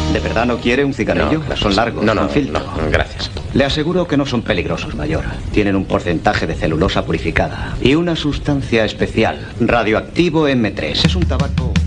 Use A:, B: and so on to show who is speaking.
A: ¿De verdad no quiere un cigarrillo?
B: No, gracias.
A: Son largos,
B: No,
A: con filtro.
B: no, gracias.
A: Le aseguro que no son peligrosos, mayor. Tienen un porcentaje de celulosa purificada y una sustancia especial, radioactivo M3. Es un tabaco